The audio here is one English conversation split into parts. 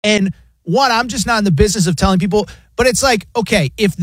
And one, I'm just not in the business of telling people, but it's like, okay, if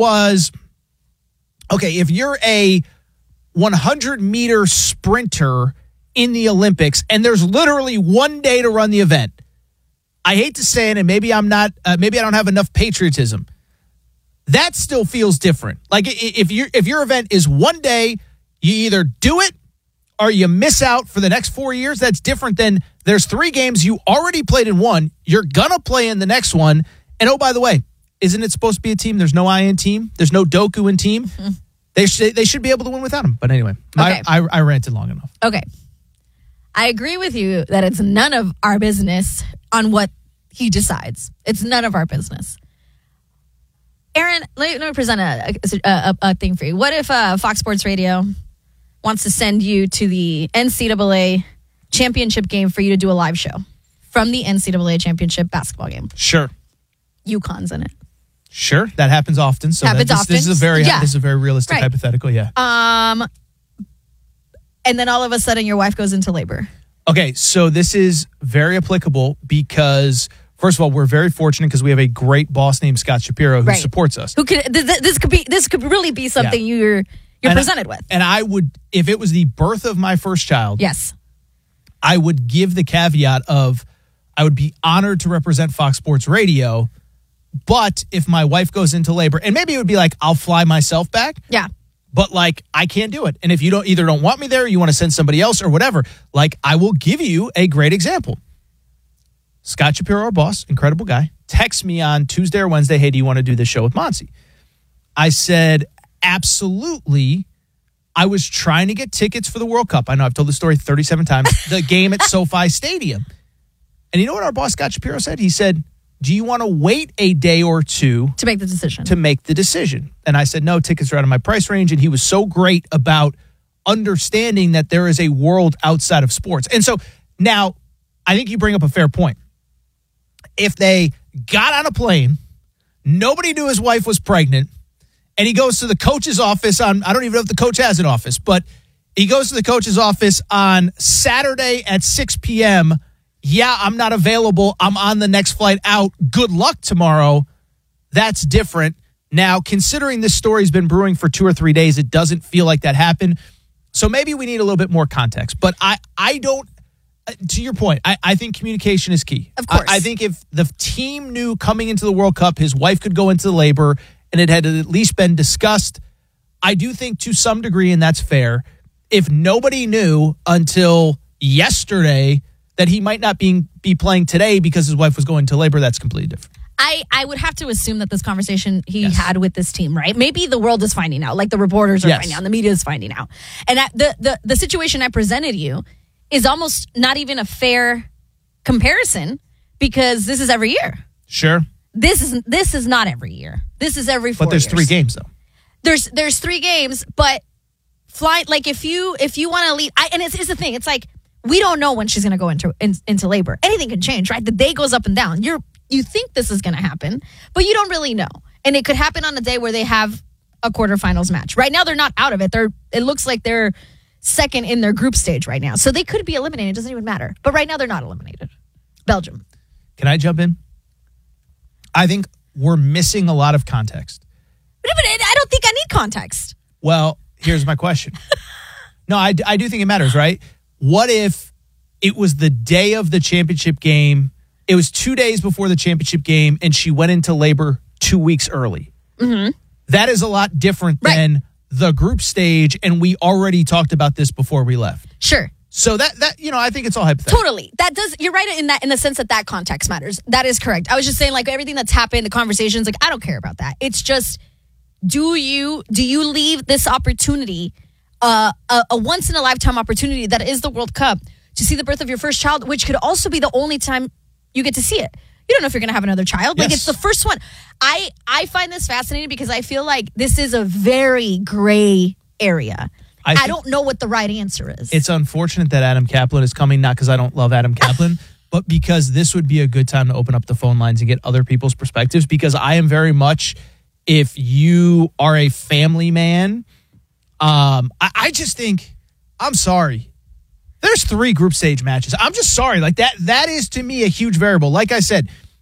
you're a 100-meter sprinter in the Olympics and there's literally one day to run the event, I hate to say it, and maybe I don't have enough patriotism. That still feels different. Like if your event is one day, you either do it or you miss out for the next 4 years. That's different than there's 3 games you already played in one. You're going to play in the next one. And oh, by the way, isn't it supposed to be a team? There's no I in team. There's no Doku in team. Mm-hmm. They should be able to win without him. But anyway, okay. I ranted long enough. Okay. I agree with you that it's none of our business on what he decides. It's none of our business. Aaron, let me present a thing for you. What if Fox Sports Radio wants to send you to the NCAA championship game for you to do a live show from the NCAA championship basketball game? Sure. UConn's in it. Sure, that happens often. So this is a very realistic hypothetical. Yeah. And then all of a sudden, your wife goes into labor. Okay, so this is very applicable because, first of all, we're very fortunate because we have a great boss named Scott Shapiro who supports us. This could really be something you're presented with. And I would, if it was the birth of my first child, yes, I would give the caveat of I would be honored to represent Fox Sports Radio. But if my wife goes into labor, and maybe it would be like I'll fly myself back. Yeah. But like I can't do it. And if you don't want me there, or you want to send somebody else or whatever, like I will give you a great example. Scott Shapiro, our boss, incredible guy, texts me on Tuesday or Wednesday, hey, do you want to do this show with Monty? I said, absolutely. I was trying to get tickets for the World Cup. I know I've told the story 37 times. The game at SoFi Stadium. And you know what our boss Scott Shapiro said? He said, do you want to wait a day or two to make the decision? And I said, no, tickets are out of my price range. And he was so great about understanding that there is a world outside of sports. And so now I think you bring up a fair point. If they got on a plane, nobody knew his wife was pregnant, and he goes to the coach's office I don't even know if the coach has an office, but he goes to the coach's office on Saturday at 6 p.m., yeah, I'm not available. I'm on the next flight out. Good luck tomorrow. That's different. Now, considering this story's been brewing for 2 or 3 days, it doesn't feel like that happened. So maybe we need a little bit more context. But I don't, to your point, I think communication is key. Of course. I think if the team knew coming into the World Cup, his wife could go into labor and it had at least been discussed, I do think to some degree, and that's fair, if nobody knew until yesterday that he might not be playing today because his wife was going to labor, that's completely different. I would have to assume that this conversation he had with this team, right? Maybe the world is finding out, like the reporters are finding out, and the media is finding out. And the situation I presented you is almost not even a fair comparison because this is every year. Sure. This is not every year. This is every 4 years. But there's 3 games though. There's 3 games, but fly like if you want to lead, and it's the thing. It's like we don't know when she's going to go into labor. Anything can change, right? The day goes up and down. You think this is going to happen, but you don't really know. And it could happen on a day where they have a quarterfinals match. Right now, they're not out of it. It looks like they're second in their group stage right now. So they could be eliminated. It doesn't even matter. But right now, they're not eliminated. Belgium. Can I jump in? I think we're missing a lot of context. But I don't think I need context. Well, here's my question. No, I do think it matters, right? What if it was the day of the championship game? It was 2 days before the championship game, and she went into labor 2 weeks early. Mm-hmm. That is a lot different than the group stage, and we already talked about this before we left. Sure. So that I think it's all hypothetical. Totally. You're right in the sense that context matters. That is correct. I was just saying, like, everything that's happened, the conversations, like, I don't care about that. It's just, do you leave this opportunity, a once in a lifetime opportunity that is the World Cup, to see the birth of your first child, which could also be the only time you get to see it. You don't know if you're going to have another child. Yes. Like, it's the first one. I find this fascinating because I feel like this is a very gray area. I don't know what the right answer is. It's unfortunate that Adam Kaplan is coming, not because I don't love Adam Kaplan, but because this would be a good time to open up the phone lines and get other people's perspectives, because I am very much, if you are a family man, I just think, I'm sorry. There's 3 group stage matches. I'm just sorry. Like that is to me a huge variable. Like I said,